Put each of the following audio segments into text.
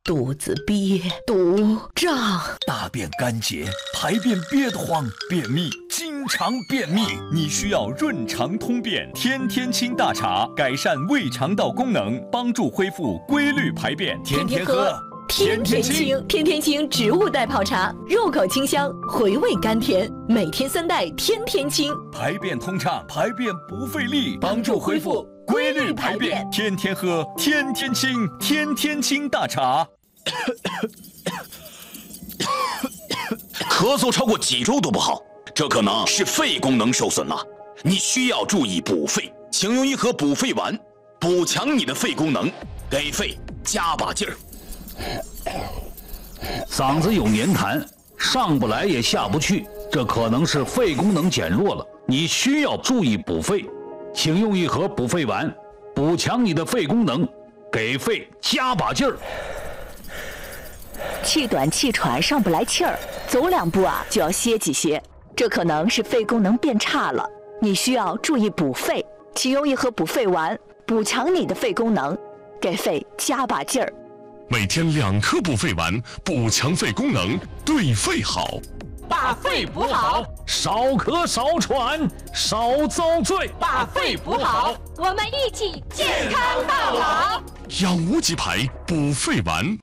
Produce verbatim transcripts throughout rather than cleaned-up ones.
肚子憋，肚胀， 大便干结，排便憋得慌，便秘，经常便秘，你需要润肠通便天天清大茶，改善胃肠道功能，帮助恢复规律排便。天天喝， 天天清。天天清植物代泡茶，入口清香，回味甘甜，每天三袋，天天清， 排便通畅，排便不费力，帮助恢复规律排便。天天喝，天天清，天天清大茶。 咳嗽超过几周都不好，这可能是肺功能受损了，你需要注意补肺，请用一盒补肺丸，补强你的肺功能，给肺加把劲儿。 嗓子有黏痰，上不来也下不去，这可能是肺功能减弱了，你需要注意补肺，请用一盒补肺丸，补强你的肺功能，给肺加把劲儿。 气短气喘上不来气儿，走两步啊就要歇几歇，这可能是肺功能变差了，你需要注意补肺，请用一盒补肺丸，补强你的肺功能，给肺加把劲儿。 每天两颗补肺丸，补强肺功能，对肺好。 把肺补好， 少咳少喘少遭罪。 把肺补好， 我们一起健康到老。 养无极牌补肺丸。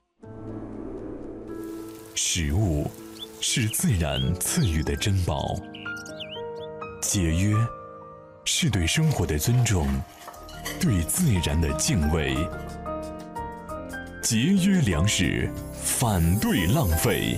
食物是自然赐予的珍宝，节约是对生活的尊重，对自然的敬畏。节约粮食，反对浪费。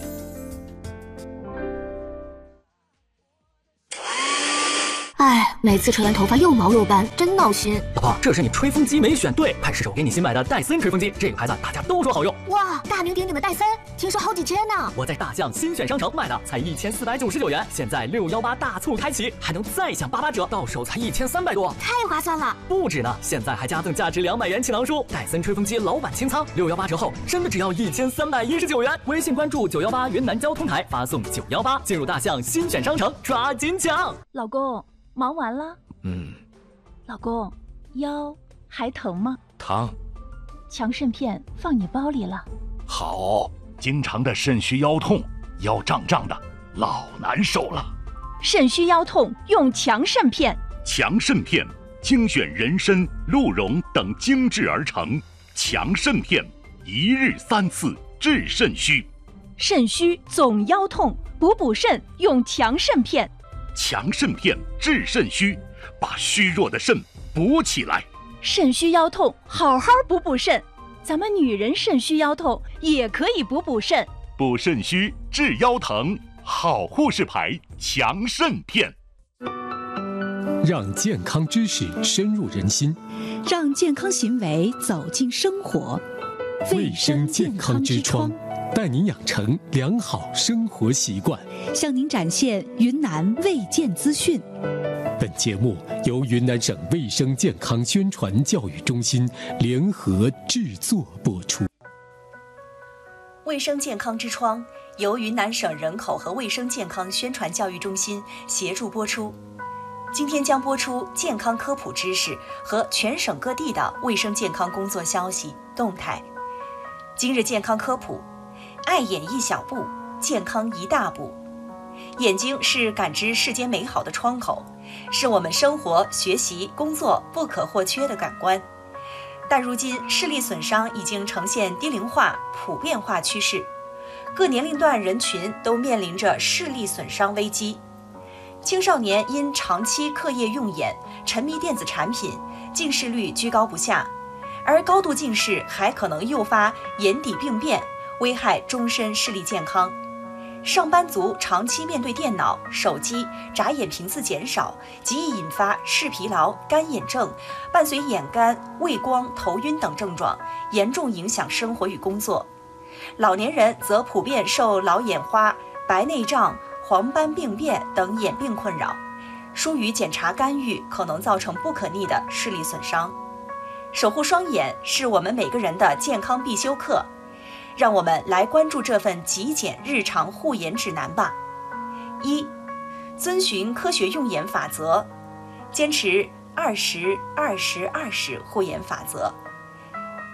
哎，每次吹完头发又毛又斑，真闹心。 老婆，这是你吹风机没选对，快试试我给你新买的戴森吹风机，这个牌子大家都说好用。 哇，大名鼎鼎的戴森，听说好几千呢。 我在大象新选商城买的，才一千四百九十九元，现在六幺八大促开启，还能再享八八折，到手才一千三百多， 太划算了。 不止呢，现在还加赠价值两百元气囊书，戴森吹风机老板清仓，六幺八折后真的只要一千三百一十九元。微信关注九幺八云南交通台，发送九幺八进入大象新选商城，抓紧抢。 老公，忙完了？ 嗯。 老公，腰还疼吗？ 疼。 强肾片放你包里了。 好，经常的肾虚腰痛，腰胀胀的，老难受了。 肾虚腰痛用强肾片。 强肾片精选人参、鹿茸等精制而成，强肾片一日三次治肾虚。 肾虚总腰痛，补补肾用强肾片。 强肾片治肾虚，把虚弱的肾补起来。 肾虚腰痛，好好补补肾。咱们女人肾虚腰痛也可以补补肾。 补肾虚治腰疼，好护士牌强肾片。 让健康知识深入人心， 让健康行为走进生活。 卫生健康之窗，带您养成良好生活习惯， 向您展现云南卫健资讯。 本节目由云南省卫生健康宣传教育中心联合制作播出。 卫生健康之窗由云南省人口和卫生健康宣传教育中心协助播出。今天将播出健康科普知识和全省各地的卫生健康工作消息动态。今日健康科普：爱眼一小步，健康一大步。眼睛是感知世间美好的窗口，是我们生活、学习、工作不可或缺的感官。但如今视力损伤已经呈现低龄化、普遍化趋势，各年龄段人群都面临着视力损伤危机。青少年因长期课业用眼、沉迷电子产品，近视率居高不下，而高度近视还可能诱发眼底病变，危害终身视力健康。上班族长期面对电脑、手机，眨眼频次减少，极易引发视疲劳、干眼症，伴随眼干、畏光、头晕等症状，严重影响生活与工作。老年人则普遍受老眼花、白内障、黄斑病变等眼病困扰，疏于检查干预，可能造成不可逆的视力损伤。守护双眼是我们每个人的健康必修课。让我们来关注这份极简日常护眼指南吧。一、遵循科学用眼法则，坚持二十二十二十护眼法则。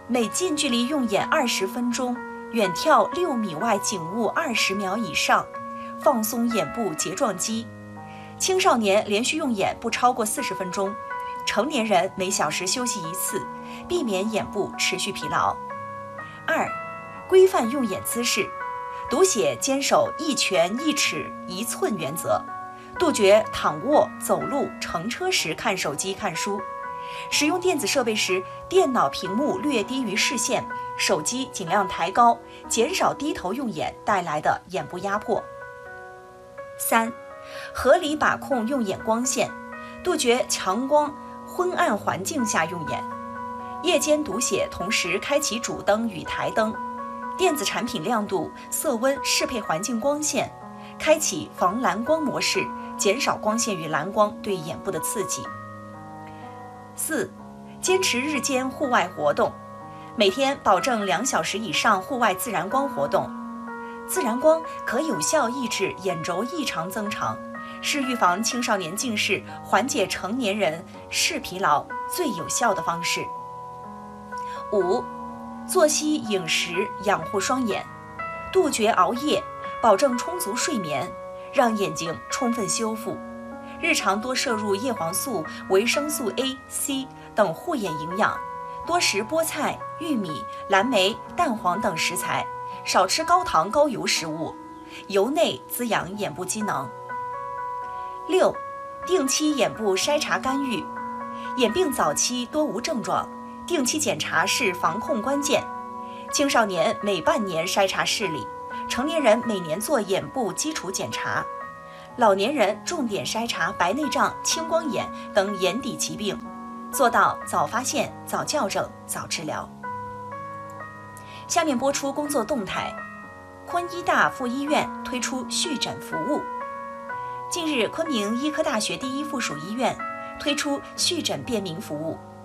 每近距离用眼二十分钟，远眺六米外景物二十秒以上，放松眼部睫状肌。青少年连续用眼不超过四十分钟，成年人每小时休息一次，避免眼部持续疲劳。二、规范用眼姿势，读写坚守一拳一尺一寸原则，杜绝躺卧、走路、乘车时看手机、看书。使用电子设备时，电脑屏幕略低于视线，手机尽量抬高，减少低头用眼带来的眼部压迫。三、合理把控用眼光线，杜绝强光、昏暗环境下用眼。夜间读写同时开启主灯与台灯，电子产品亮度、色温适配环境光线，开启防蓝光模式，减少光线与蓝光对眼部的刺激。四、坚持日间户外活动，每天保证两小时以上户外自然光活动。自然光可有效抑制眼轴异常增长，是预防青少年近视、缓解成年人视疲劳最有效的方式。五、作息饮食养护双眼，杜绝熬夜，保证充足睡眠，让眼睛充分修复。日常多摄入叶黄素、维生素 A、C 等护眼营养，多食菠菜、玉米、蓝莓、蛋黄等食材，少吃高糖高油食物，由内滋养眼部机能。六、定期眼部筛查干预，眼病早期多无症状，定期检查是防控关键。青少年每半年筛查视力，成年人每年做眼部基础检查。老年人重点筛查白内障、青光眼等眼底疾病，做到早发现、早校正、早治疗。下面播出工作动态。昆医大附医院推出续诊服务。近日，昆明医科大学第一附属医院推出续诊便民服务，